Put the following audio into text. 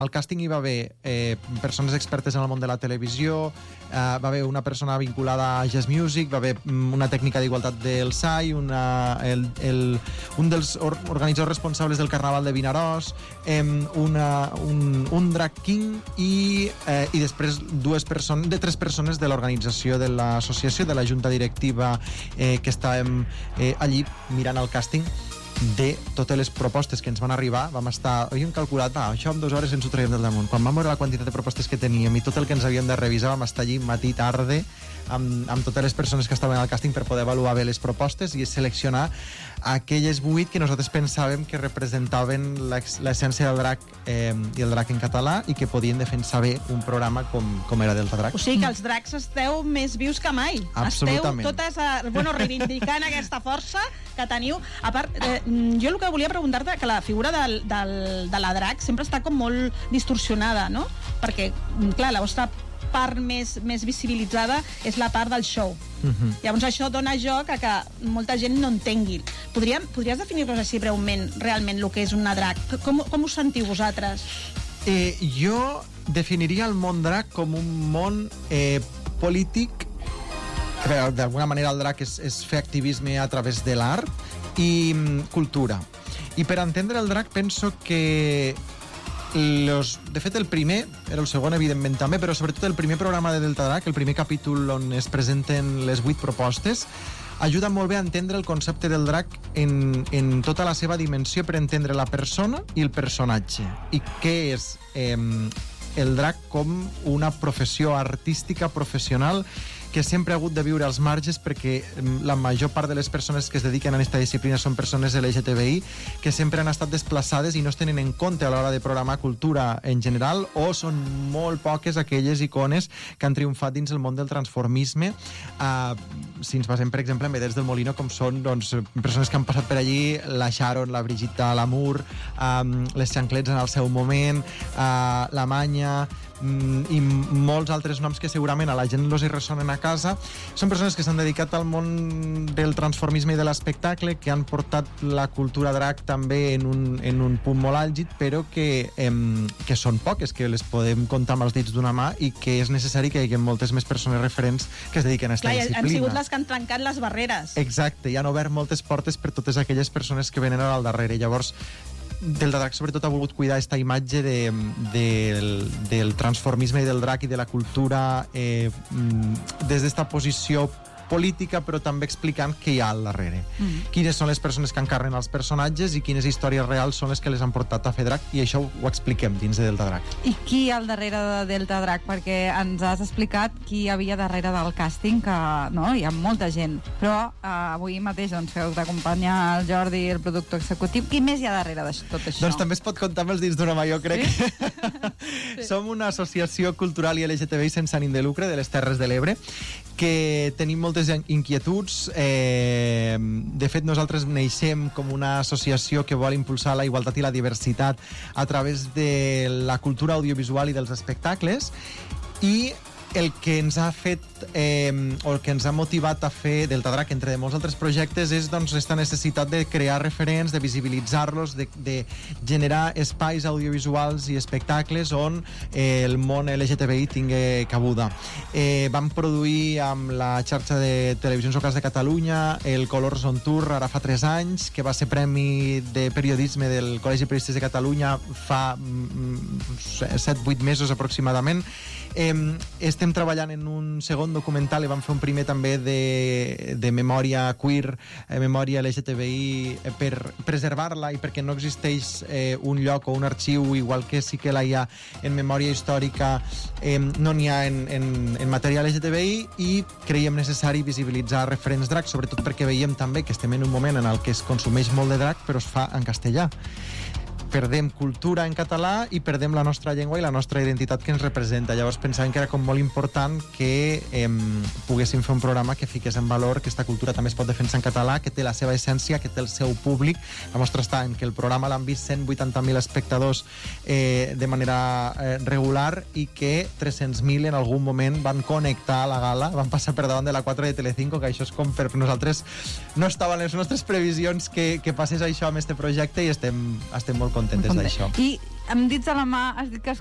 Al càsting hi va haver persones expertes en el món de la televisió, va haver una persona vinculada a Jazz Music, va haver una tècnica d'igualtat del SAI, un dels organitzadors responsables del Carnaval de Vinaròs, un drag king i després tres persones de l'organització de l'associació, de la junta directiva que estàvem allí mirant el càsting de totes les propostes que ens van arribar. Havíem calculat, això en 2 hores ens ho traiem del damunt. Quan vam veure la quantitat de propostes que teníem i tot el que ens havíem de revisar, vam estar allí matí, tarde, amb totes les persones que estaven al càsting per poder avaluar bé les propostes i seleccionar aquelles 8 que nosaltres pensàvem que representaven l'essència del drac i el drac en català i que podien defensar bé un programa com era Delta Drac. O sigui que els dracs esteu més vius que mai. Absolutament. Esteu totes reivindicant aquesta força que teniu. A part, jo el que volia preguntar-te, que la figura de la drac sempre està com molt distorsionada, no? Perquè, clar, la vostra part més visibilitzada és la part del show. Llavors això dona joc a que molta gent no entengui. Podries definir-nos així breument realment el que és una drac? Com us sentiu vosaltres? Jo definiria el món drac com un món polític. D'alguna manera el drac és fer activisme a través de l'art i cultura. I per entendre el drac penso que de fet el primer, era el segon evidentment també, però sobretot el primer programa de Delta Drac, el primer capítol on es presenten les 8 propostes, ajuda molt bé a entendre el concepte del drac en tota la seva dimensió, per entendre la persona i el personatge. I què és el drac com una professió artística professional que sempre ha hagut de viure als marges, perquè la major part de les persones que es dediquen a aquesta disciplina són persones LGTBI que sempre han estat desplaçades i no es tenen en compte a l'hora de programar cultura en general, o són molt poques aquelles icones que han triomfat dins el món del transformisme. Si ens basem, per exemple, en Vedets del Molino, com són persones que han passat per allí, la Sharon, la Brigitte Lamour, les Xanclets en el seu moment, la Manya, i molts altres noms que segurament a la gent els hi ressonen a casa. Són persones que s'han dedicat al món del transformisme i de l'espectacle, que han portat la cultura drac també en un punt molt àlgid, però que són poques, que les podem comptar amb els dits d'una mà i que és necessari que hi hagi moltes més persones referents que es dediquen a aquesta disciplina. Han sigut les que han trencat les barreres. Exacte, i han obert moltes portes per totes aquelles persones que venen al darrere. Llavors, Delta Drac sobretot ha volgut cuidar aquesta imatge del transformisme i del drac i de la cultura des d'esta posició política, però també explicant què hi ha al darrere. Quines són les persones que encarnen els personatges i quines històries reals són les que les han portat a fer drac, i això ho expliquem dins de Delta Drac. I qui hi ha al darrere de Delta Drac? Perquè ens has explicat qui hi havia darrere del càsting, que no, hi ha molta gent, però avui mateix doncs, heu d'acompanyar el Jordi, el productor executiu. Qui més hi ha darrere de tot això? Doncs també es pot comptar amb els dits d'una mà, jo crec. Sí? Som una associació cultural i LGTBI sense ànim de lucre de les Terres de l'Ebre, que tenim moltes inquietuds. De fet, nosaltres neixem com una associació que vol impulsar la igualtat i la diversitat a través de la cultura audiovisual i dels espectacles, i el que ens ha fet o el que ens ha motivat a fer Delta Drac, entre molts altres projectes, és doncs aquesta necessitat de crear referents, de visibilitzar-los, de generar espais audiovisuals i espectacles on el món LGTBI tingui cabuda. Vam produir amb la xarxa de televisions locals de Catalunya el Colors on Tour ara fa 3 anys, que va ser premi de periodisme del Col·legi de Periodistes de Catalunya fa 7-8 mesos aproximadament. Estem treballant en un segon documental i vam fer un primer també de memòria queer, memòria LGTBI, per preservar-la i perquè no existeix un lloc o un arxiu igual que sí que la hi ha en memòria històrica, no n'hi ha en matèria LGTBI, i creiem necessari visibilitzar referents drac, sobretot perquè veiem també que estem en un moment en el que es consumeix molt de drac però es fa en castellà. Perdem cultura en català i perdem la nostra llengua i la nostra identitat que ens representa. Llavors pensàvem que era com molt important que poguéssim fer un programa que fiqués en valor que aquesta cultura també es pot defensar en català, que té la seva essència, que té el seu públic. La mostra està en que el programa l'han vist 180.000 espectadors de manera regular, i que 300.000 en algun moment van connectar a la gala, van passar per davant de la 4 de Telecinco, que això és com per nosaltres no estaven les nostres previsions que passés això amb este projecte, i estem molt contentes d'això. I amb dits a la mà has dit que